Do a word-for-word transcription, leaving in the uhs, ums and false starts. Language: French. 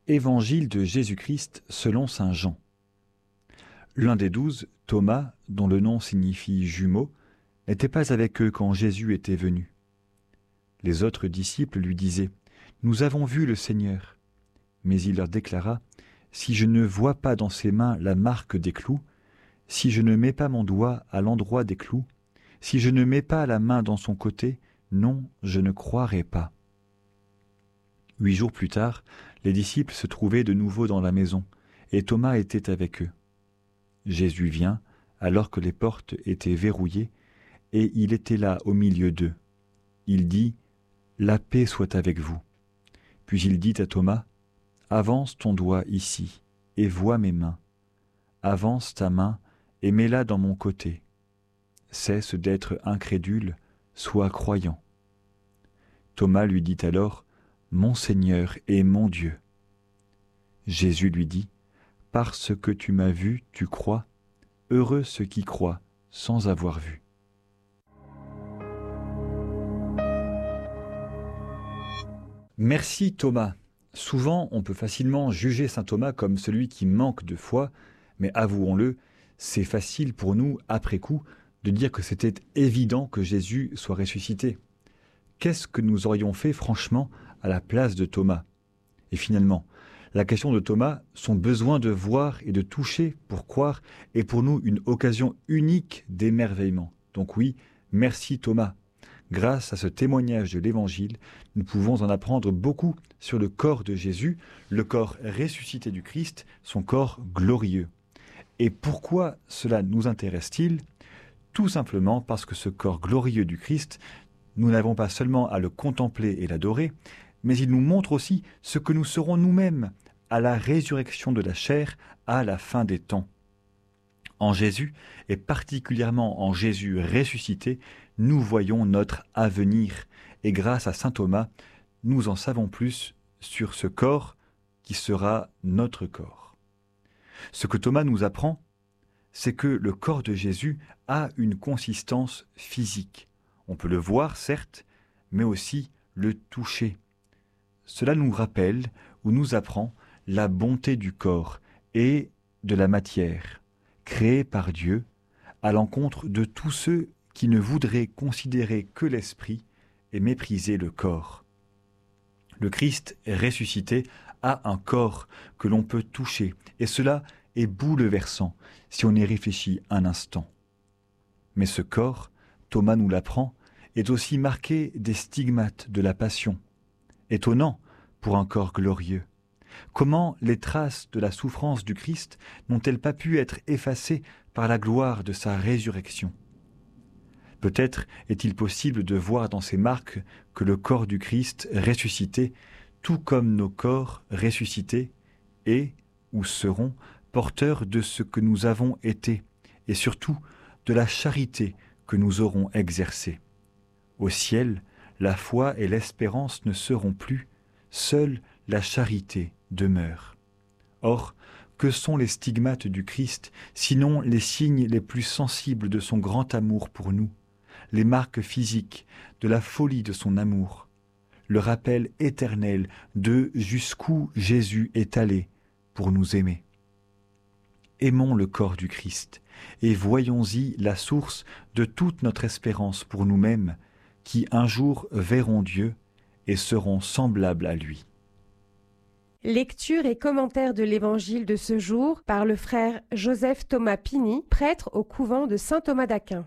Évangile de Jésus-Christ selon saint Jean. L'un des douze, Thomas, dont le nom signifie jumeau, n'était pas avec eux quand Jésus était venu. Les autres disciples lui disaient « Nous avons vu le Seigneur ». Mais il leur déclara « Si je ne vois pas dans ses mains la marque des clous, si je ne mets pas mon doigt à l'endroit des clous, si je ne mets pas la main dans son côté, non, je ne croirai pas. » Huit jours plus tard, les disciples se trouvaient de nouveau dans la maison, et Thomas était avec eux. Jésus vient, alors que les portes étaient verrouillées, et il était là au milieu d'eux. Il dit « La paix soit avec vous ». Puis il dit à Thomas « Avance ton doigt ici, et vois mes mains. Avance ta main, et mets-la dans mon côté. Cesse d'être incrédule, sois croyant. » Thomas lui dit alors « Mon Seigneur et mon Dieu. » Jésus lui dit « Parce que tu m'as vu, tu crois. Heureux ceux qui croient sans avoir vu. » Merci Thomas. Souvent, on peut facilement juger saint Thomas comme celui qui manque de foi, mais avouons-le, c'est facile pour nous, après coup, de dire que c'était évident que Jésus soit ressuscité. Qu'est-ce que nous aurions fait franchement à la place de Thomas? Et finalement, la question de Thomas, son besoin de voir et de toucher pour croire, est pour nous une occasion unique d'émerveillement. Donc oui, merci Thomas. Grâce à ce témoignage de l'Évangile, nous pouvons en apprendre beaucoup sur le corps de Jésus, le corps ressuscité du Christ, son corps glorieux. Et pourquoi cela nous intéresse-t-il? Tout simplement parce que ce corps glorieux du Christ, nous n'avons pas seulement à le contempler et l'adorer, mais il nous montre aussi ce que nous serons nous-mêmes à la résurrection de la chair à la fin des temps. En Jésus, et particulièrement en Jésus ressuscité, nous voyons notre avenir. Et grâce à saint Thomas, nous en savons plus sur ce corps qui sera notre corps. Ce que Thomas nous apprend, c'est que le corps de Jésus a une consistance physique. On peut le voir, certes, mais aussi le toucher. Cela nous rappelle ou nous apprend la bonté du corps et de la matière, créée par Dieu, à l'encontre de tous ceux qui ne voudraient considérer que l'esprit et mépriser le corps. Le Christ ressuscité a un corps que l'on peut toucher, et cela est bouleversant si on y réfléchit un instant. Mais ce corps, Thomas nous l'apprend, est aussi marqué des stigmates de la passion. Étonnant pour un corps glorieux. Comment les traces de la souffrance du Christ n'ont-elles pas pu être effacées par la gloire de sa résurrection? Peut-être est-il possible de voir dans ces marques que le corps du Christ ressuscité, tout comme nos corps ressuscités, est ou seront porteurs de ce que nous avons été, et surtout de la charité que nous aurons exercée. Au ciel, la foi et l'espérance ne seront plus, seule la charité demeure. Or, que sont les stigmates du Christ, sinon les signes les plus sensibles de son grand amour pour nous, les marques physiques de la folie de son amour, le rappel éternel de jusqu'où Jésus est allé pour nous aimer. Aimons le corps du Christ et voyons-y la source de toute notre espérance pour nous-mêmes, qui un jour verront Dieu et seront semblables à lui. Lecture et commentaire de l'Évangile de ce jour par le frère Joseph Thomas Pini, prêtre au couvent de Saint Thomas d'Aquin.